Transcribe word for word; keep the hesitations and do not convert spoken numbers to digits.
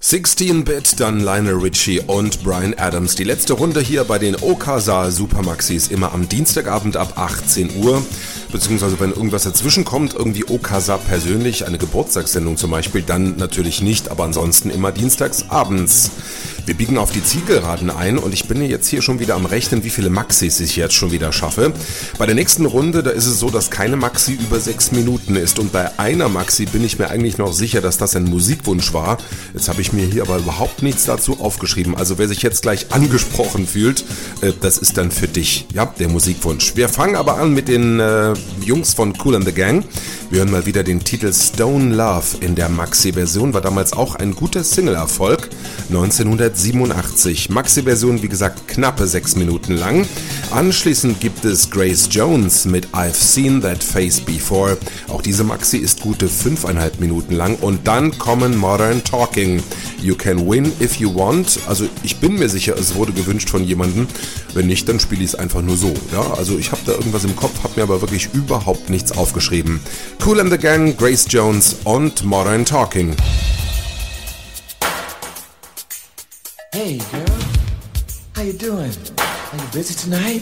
sechzehn-Bit, dann Lionel Richie und Bryan Adams. Die letzte Runde hier bei den Okasa Supermaxis, immer am Dienstagabend ab achtzehn Uhr. Beziehungsweise wenn irgendwas dazwischen kommt, irgendwie Okasa persönlich, eine Geburtstagssendung zum Beispiel, dann natürlich nicht, aber ansonsten immer dienstags abends. Wir biegen auf die Zielgeraden ein und ich bin jetzt hier schon wieder am Rechnen, wie viele Maxis ich jetzt schon wieder schaffe. Bei der nächsten Runde, da ist es so, dass keine Maxi über sechs Minuten ist und bei einer Maxi bin ich mir eigentlich noch sicher, dass das ein Musikwunsch war. Jetzt habe ich mir hier aber überhaupt nichts dazu aufgeschrieben, also wer sich jetzt gleich angesprochen fühlt, äh, das ist dann für dich, ja, der Musikwunsch. Wir fangen aber an mit den äh, Jungs von Kool and the Gang. Wir hören mal wieder den Titel Stone Love in der Maxi-Version, war damals auch ein guter Single-Erfolg, neunzehnhundertsiebenundachtzig. Maxi-Version, wie gesagt, knappe sechs Minuten lang. Anschließend gibt es Grace Jones mit I've Seen That Face Before. Auch diese Maxi ist gute fünfeinhalb Minuten lang. Und dann kommen Modern Talking. You Can Win If You Want. Also ich bin mir sicher, es wurde gewünscht von jemandem. Wenn nicht, dann spiele ich es einfach nur so. Ja, also ich habe da irgendwas im Kopf, habe mir aber wirklich überhaupt nichts aufgeschrieben. Kool and the Gang, Grace Jones und Modern Talking. Hey girl, how you doing? Are you busy tonight?